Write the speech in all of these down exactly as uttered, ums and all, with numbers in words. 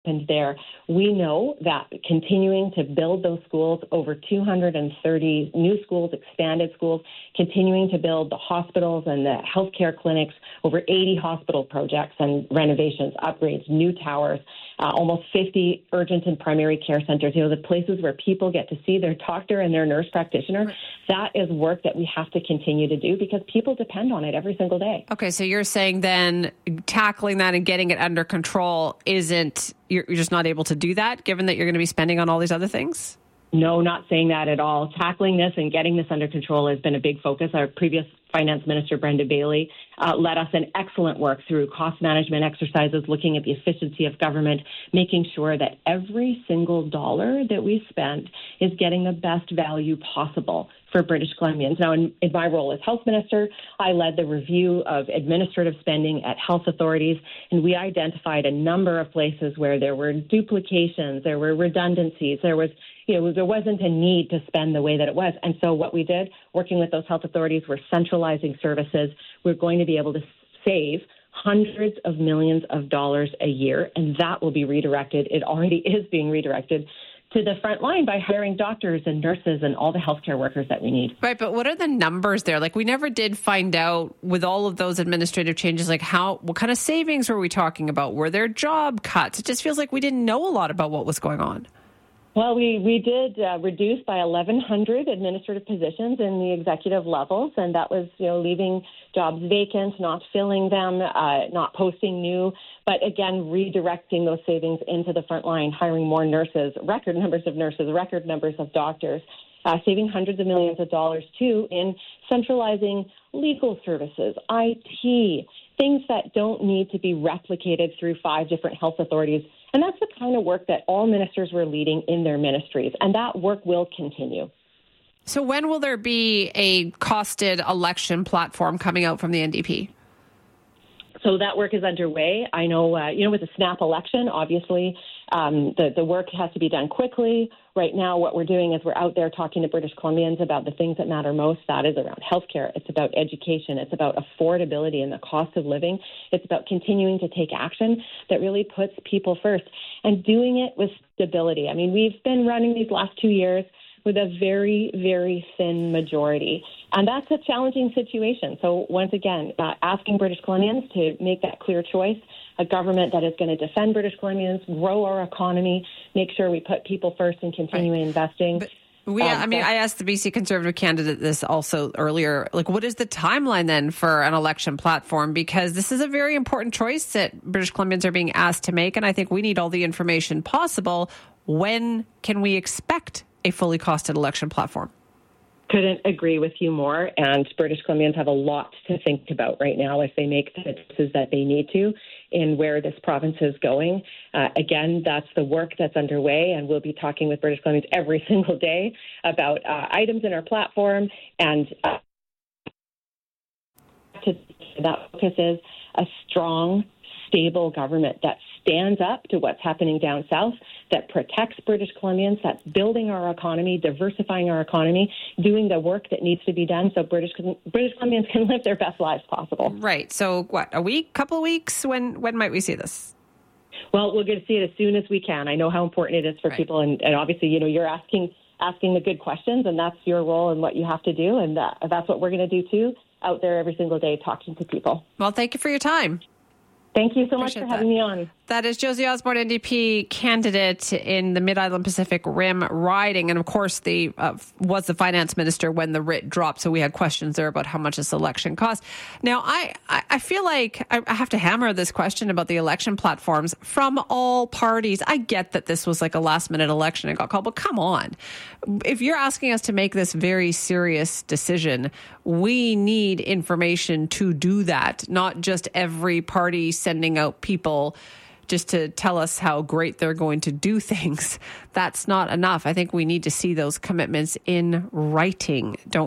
happened there. We know that continuing to build those schools, over two hundred thirty new schools, expanded schools, continuing to build the hospitals and the healthcare clinics, over eighty hospital projects and renovations, upgrades, new towers, uh, almost fifty urgent and primary care centers, you know, the places where people get to see their doctor and their nurse practitioner. Right. That is work that we have to continue to do because people depend on it every single day. Okay, so you're saying then tackling that and getting it under control isn't, you're, you're just not able to do that, given that you're going to be spending on all these other things? No, not saying that at all. Tackling this and getting this under control has been a big focus. Our previous Finance Minister, Brenda Bailey, uh, led us in excellent work through cost management exercises, looking at the efficiency of government, making sure that every single dollar that we spend is getting the best value possible for British Columbians. Now, in, in my role as Health Minister, I led the review of administrative spending at health authorities, and we identified a number of places where there were duplications, there were redundancies, there was You know, there wasn't a need to spend the way that it was. And so what we did, working with those health authorities, we're centralizing services. We're going to be able to save hundreds of millions of dollars a year, and that will be redirected. It already is being redirected to the front line by hiring doctors and nurses and all the healthcare workers that we need. Right, but what are the numbers there? Like, we never did find out with all of those administrative changes, like how, what kind of savings were we talking about? Were there job cuts? It just feels like we didn't know a lot about what was going on. Well, we, we did uh, reduce by eleven hundred administrative positions in the executive levels, and that was, you know, leaving jobs vacant, not filling them, uh, not posting new, but again, redirecting those savings into the front line, hiring more nurses, record numbers of nurses, record numbers of doctors, uh, saving hundreds of millions of dollars, too, in centralizing legal services, I T, things that don't need to be replicated through five different health authorities. And that's the kind of work that all ministers were leading in their ministries, and that work will continue. So when will there be a costed election platform coming out from the N D P? So that work is underway. I know, uh, you know, with the snap election, obviously, um, the, the work has to be done quickly. Right now, what we're doing is we're out there talking to British Columbians about the things that matter most. That is around healthcare. It's about education. It's about affordability and the cost of living. It's about continuing to take action that really puts people first and doing it with stability. I mean, we've been running these last two years with a very, very thin majority. And that's a challenging situation. So once again, uh, asking British Columbians to make that clear choice, a government that is going to defend British Columbians, grow our economy, make sure we put people first and continue right. investing. But we, um, I mean, I asked the B C Conservative candidate this also earlier. Like, what is the timeline then for an election platform? Because this is a very important choice that British Columbians are being asked to make. And I think we need all the information possible. When can we expect a fully costed election platform? Couldn't agree with you more. And British Columbians have a lot to think about right now as they make the decisions that they need to in where this province is going. Uh, again, that's the work that's underway, and we'll be talking with British Columbians every single day about uh, items in our platform. And uh, to, that focus is a strong, stable government that stands up to what's happening down south, that protects British Columbians, that's building our economy, diversifying our economy, doing the work that needs to be done so British British Columbians can live their best lives possible. Right. So what, a week, couple of weeks? When when might we see this? Well, we're going to see it as soon as we can. I know how important it is for right. people, and, and obviously, you know, you're asking asking the good questions, and that's your role and what you have to do, and that, that's what we're going to do too, out there every single day talking to people. Well, thank you for your time. Thank you so much for having that. me on. That is Josie Osborne, N D P candidate in the Mid-Island Pacific Rim riding. And of course, the uh, was the finance minister when the writ dropped. So we had questions there about how much this election cost. Now, I, I feel like I have to hammer this question about the election platforms from all parties. I get that this was like a last minute election and got called, but come on. If you're asking us to make this very serious decision, we need information to do that, not just every party sending out people just to tell us how great they're going to do things. That's not enough. I think we need to see those commitments in writing, don't we?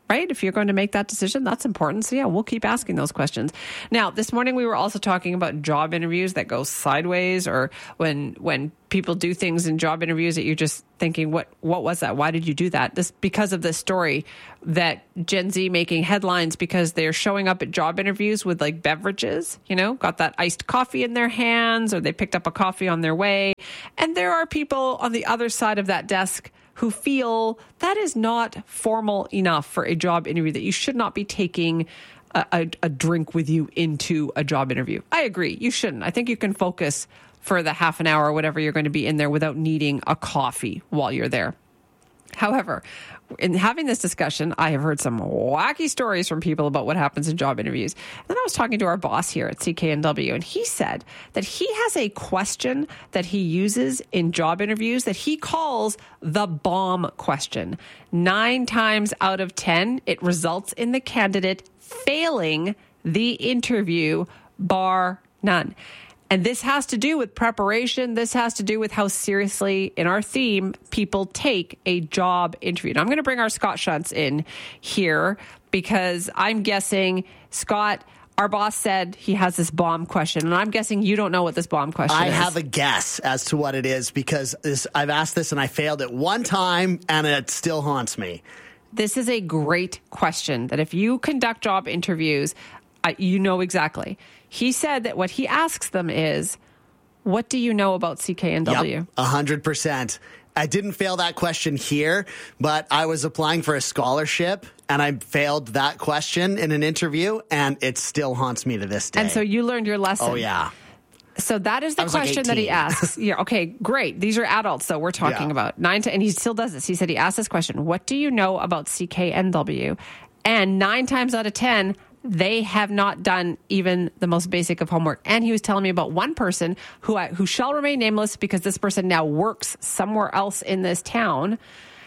right? If you're going to make that decision, that's important. So yeah, we'll keep asking those questions. Now, this morning we were also talking about job interviews that go sideways, or when when people do things in job interviews that you're just thinking, what what was that? Why did you do that? This because of this story that Gen Z making headlines because they're showing up at job interviews with like beverages, you know, got that iced coffee in their hands, or they picked up a coffee on their way. And there are people on the other side of that desk who feel that is not formal enough for a job interview, that you should not be taking a, a, a drink with you into a job interview. I agree. You shouldn't. I think you can focus for the half an hour or whatever you're going to be in there without needing a coffee while you're there. However, in having this discussion, I have heard some wacky stories from people about what happens in job interviews. And then I was talking to our boss here at C K N W, and he said that he has a question that he uses in job interviews that he calls the bomb question. Nine times out of ten, it results in the candidate failing the interview, bar none. And this has to do with preparation. This has to do with how seriously, in our theme, people take a job interview. Now, I'm going to bring our Scott Shantz in here because I'm guessing, Scott, our boss said he has this bomb question, and I'm guessing you don't know what this bomb question I is. I have a guess as to what it is because this, I've asked this and I failed it one time, and it still haunts me. This is a great question that if you conduct job interviews, uh, you know exactly. He said that what he asks them is, what do you know about C K N W? Yep, one hundred percent. I didn't fail that question here, but I was applying for a scholarship, and I failed that question in an interview, and it still haunts me to this day. And so you learned your lesson. Oh, yeah. So that is the question like that he asks. Yeah, okay, great. These are adults, though, we're talking yeah. about. Nine to, and he still does this. He said he asked this question, what do you know about C K N W? And nine times out of ten, they have not done even the most basic of homework. And he was telling me about one person who I, who shall remain nameless because this person now works somewhere else in this town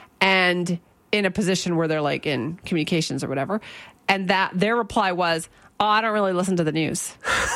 and in a position where they're like in communications or whatever. And that their reply was, oh, I don't really listen to the news.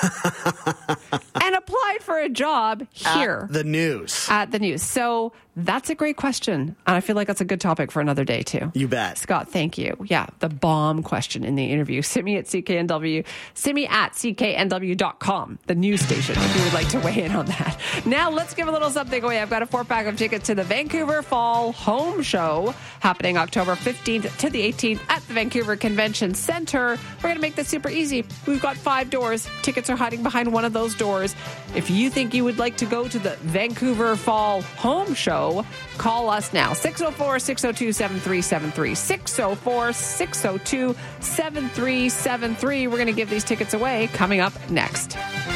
And applied for a job here. At the news. At the news. So that's a great question. And I feel like that's a good topic for another day, too. You bet. Scott, thank you. Yeah, the bomb question in the interview. Send me at C K N W. Send me at C K N W dot com, the news station, if you would like to weigh in on that. Now, let's give a little something away. I've got a four-pack of tickets to the Vancouver Fall Home Show happening October fifteenth to the eighteenth at the Vancouver Convention Center. We're going to make this super easy. We've got five doors. Tickets are hiding behind one of those doors. If you think you would like to go to the Vancouver Fall Home Show, call us now. six oh four, six oh two, seven three seven three. six oh four, six oh two, seven three seven three. We're going to give these tickets away coming up next.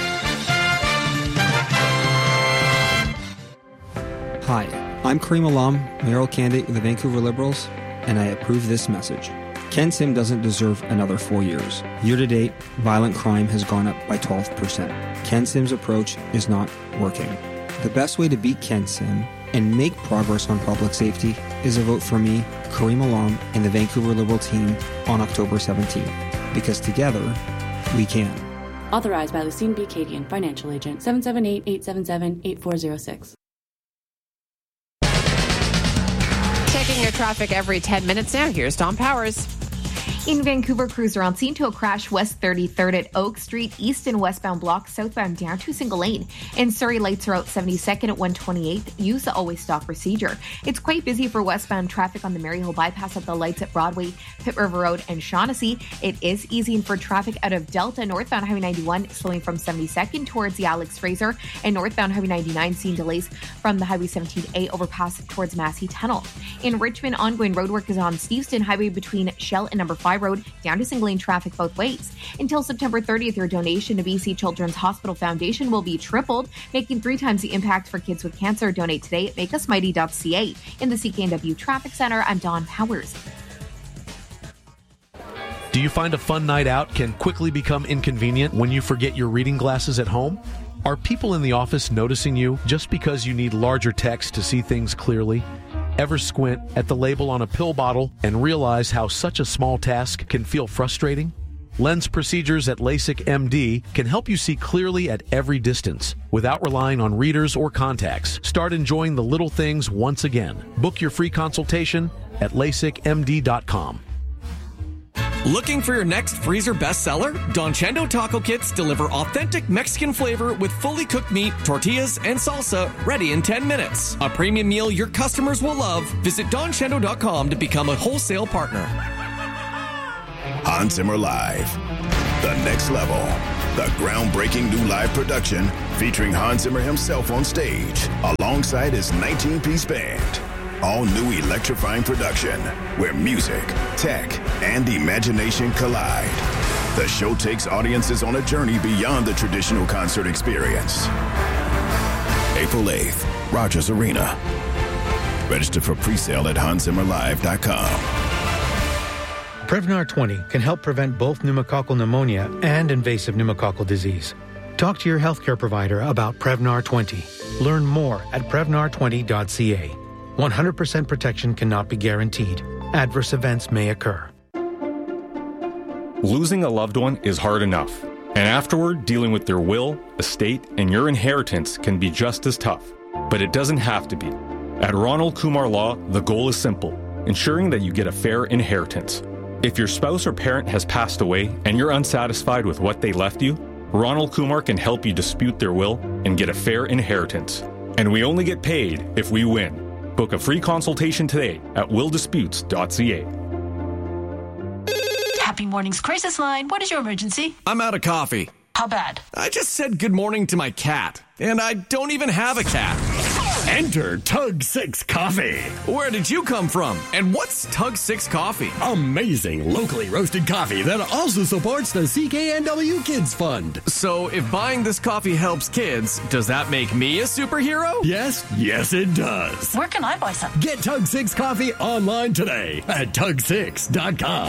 Hi, I'm Kareem Alam, mayoral candidate with the Vancouver Liberals, and I approve this message. Ken Sim doesn't deserve another four years. Year-to-date, violent crime has gone up by twelve percent. Ken Sim's approach is not working. The best way to beat Ken Sim and make progress on public safety is a vote for me, Kareem Alam, and the Vancouver Liberal team on October seventeenth. Because together, we can. Authorized by Lucine B. Cadian, Financial Agent, seven seven eight, eight seven seven, eight four zero six. Checking your traffic every ten minutes now. Here's Tom Powers. In Vancouver, crews are on scene to a crash west thirty-third at Oak Street, east and westbound block, southbound down to single lane. In Surrey, lights are out seventy-second at one twenty-eighth. Use the always stop procedure. It's quite busy for westbound traffic on the Maryhill bypass at the lights at Broadway, Pitt River Road, and Shaughnessy. It is easing for traffic out of Delta, northbound Highway ninety-one, slowing from seventy-second towards the Alex Fraser, and northbound Highway ninety-nine, seeing delays from the Highway seventeen A overpass towards Massey Tunnel. In Richmond, ongoing roadwork is on Steveston Highway between Shell and Number five Road, down to single lane traffic both ways. Until September thirtieth, your donation to B C Children's Hospital Foundation will be tripled, making three times the impact for kids with cancer. Donate today at make us mighty dot c a. In the C K N W Traffic Center, I'm Dawn Powers. Do you find a fun night out can quickly become inconvenient when you forget your reading glasses at home? Are people in the office noticing you just because you need larger text to see things clearly? Ever squint at the label on a pill bottle and realize how such a small task can feel frustrating? Lens procedures at LASIK M D can help you see clearly at every distance without relying on readers or contacts. Start enjoying the little things once again. Book your free consultation at lasik m d dot com. Looking for your next freezer bestseller? Don Chendo Taco Kits deliver authentic Mexican flavor with fully cooked meat, tortillas, and salsa ready in ten minutes. A premium meal your customers will love. Visit don chendo dot com to become a wholesale partner. Hans Zimmer Live. The next level. The groundbreaking new live production featuring Hans Zimmer himself on stage alongside his nineteen-piece band. All new electrifying production where music, tech, and imagination collide. The show takes audiences on a journey beyond the traditional concert experience. April eighth, Rogers Arena. Register for pre-sale at hans zimmer live dot com. Prevnar twenty can help prevent both pneumococcal pneumonia and invasive pneumococcal disease. Talk to your healthcare provider about Prevnar twenty. Learn more at prevnar twenty dot c a. one hundred percent protection cannot be guaranteed. Adverse events may occur. Losing a loved one is hard enough, and afterward, dealing with their will, estate, and your inheritance can be just as tough. But it doesn't have to be. At Ronald Kumar Law, the goal is simple: ensuring that you get a fair inheritance. If your spouse or parent has passed away and you're unsatisfied with what they left you, Ronald Kumar can help you dispute their will and get a fair inheritance. And we only get paid if we win. Book a free consultation today at will disputes dot c a. Happy Mornings Crisis Line. What is your emergency? I'm out of coffee. How bad? I just said good morning to my cat, and I don't even have a cat. Enter Tug six Coffee. Where did you come from? And what's Tug six Coffee? Amazing locally roasted coffee that also supports the C K N W Kids Fund. So if buying this coffee helps kids, does that make me a superhero? Yes, yes it does. Where can I buy some? Get Tug six Coffee online today at tug six dot com.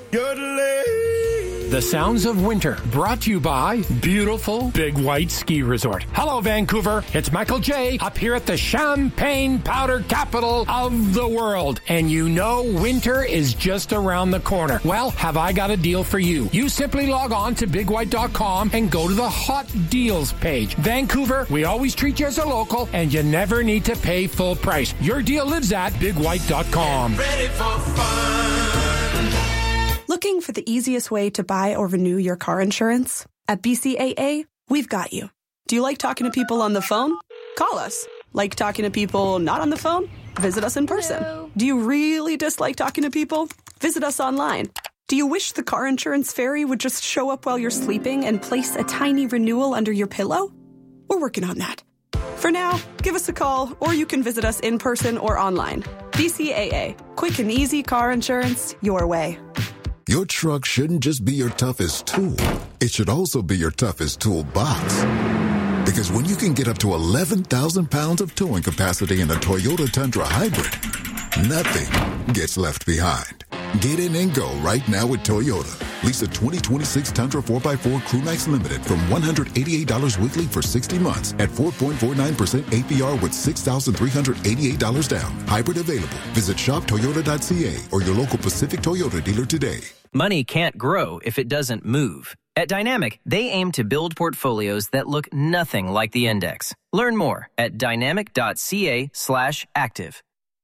The Sounds of Winter, brought to you by beautiful Big White Ski Resort. Hello, Vancouver. It's Michael J. up here at the Champagne Powder capital of the world. And you know winter is just around the corner. Well, have I got a deal for you? You simply log on to big white dot com and go to the Hot Deals page. Vancouver, we always treat you as a local, and you never need to pay full price. Your deal lives at big white dot com. Ready for fun. Looking for the easiest way to buy or renew your car insurance? At B C A A, we've got you. Do you like talking to people on the phone? Call us. Like talking to people not on the phone? Visit us in person. Hello. Do you really dislike talking to people? Visit us online. Do you wish the car insurance fairy would just show up while you're sleeping and place a tiny renewal under your pillow? We're working on that. For now, give us a call, or you can visit us in person or online. B C A A. Quick and easy car insurance your way. Your truck shouldn't just be your toughest tool. It should also be your toughest toolbox. Because when you can get up to eleven thousand pounds of towing capacity in a Toyota Tundra Hybrid, nothing gets left behind. Get in and go right now with Toyota. Lease a twenty twenty-six Tundra four by four Crewmax Limited from one hundred eighty-eight dollars weekly for sixty months at four point four nine percent A P R with six thousand three hundred eighty-eight dollars down. Hybrid available. Visit shop toyota dot c a or your local Pacific Toyota dealer today. Money can't grow if it doesn't move. At Dynamic, they aim to build portfolios that look nothing like the index. Learn more at dynamic dot c a slash active.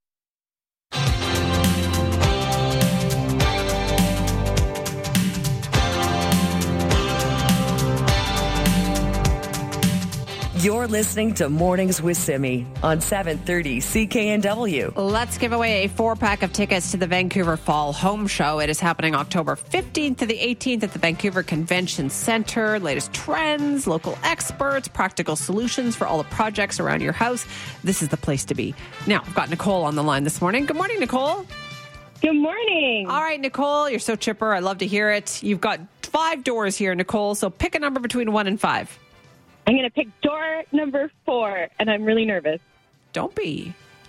You're listening to Mornings with Simi on seven thirty C K N W. Let's give away a four-pack of tickets to the Vancouver Fall Home Show. It is happening October fifteenth to the eighteenth at the Vancouver Convention Centre. Latest trends, local experts, practical solutions for all the projects around your house. This is the place to be. Now, I've got Nicole on the line this morning. Good morning, Nicole. Good morning. All right, Nicole, you're so chipper. I love to hear it. You've got five doors here, Nicole, so pick a number between one and five. I'm going to pick door number four, and I'm really nervous. Don't be.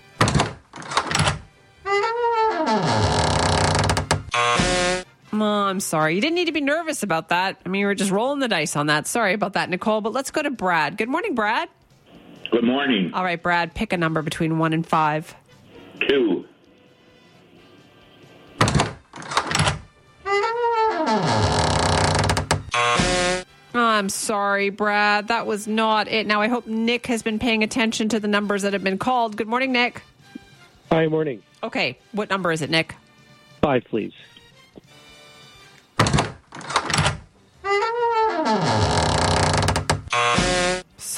Oh, I'm sorry. You didn't need to be nervous about that. I mean, you were just rolling the dice on that. Sorry about that, Nicole. But let's go to Brad. Good morning, Brad. Good morning. All right, Brad, pick a number between one and five. Two. Oh, I'm sorry, Brad. That was not it. Now, I hope Nick has been paying attention to the numbers that have been called. Good morning, Nick. Hi, morning. Okay, what number is it, Nick? Five, please.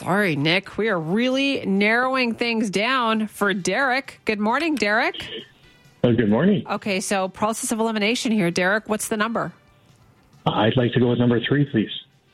Sorry, Nick. We are really narrowing things down for Derek. Good morning, Derek. Oh, good morning. Okay, so process of elimination here. Derek, what's the number? I'd like to go with number three, please.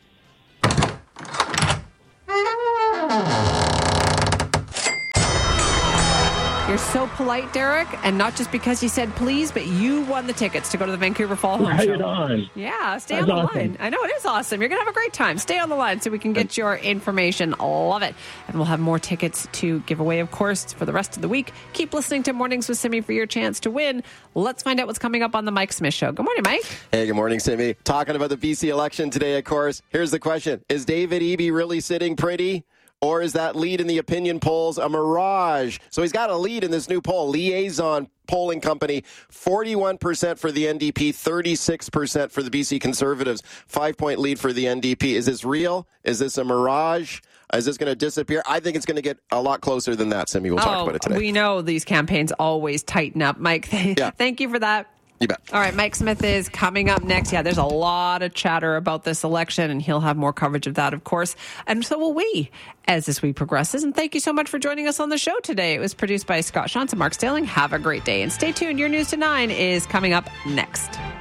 You're so polite, Derek, and not just because you said please, but you won the tickets to go to the Vancouver Fall Home right Show. on. Yeah, stay That's on the awesome. line. I know it is awesome. You're going to have a great time. Stay on the line so we can get your information. Love it. And we'll have more tickets to give away, of course, for the rest of the week. Keep listening to Mornings with Simi for your chance to win. Let's find out what's coming up on the Mike Smith Show. Good morning, Mike. Hey, good morning, Simi. Talking about the B C election today, of course. Here's the question. Is David Eby really sitting pretty? Or is that lead in the opinion polls a mirage? So he's got a lead in this new poll, Liaison Polling Company, forty-one percent for the N D P, thirty-six percent for the B C Conservatives, five-point lead for the N D P. Is this real? Is this a mirage? Is this going to disappear? I think it's going to get a lot closer than that, Simi. We'll talk oh, about it today. We know these campaigns always tighten up. Mike, th- Yeah. thank you for that. You bet. All right, Mike Smith is coming up next. Yeah, there's a lot of chatter about this election, and he'll have more coverage of that, of course. And so will we as this week progresses. And thank you so much for joining us on the show today. It was produced by Scott Shantz and Mark Staling. Have a great day. And stay tuned. Your News to nine is coming up next.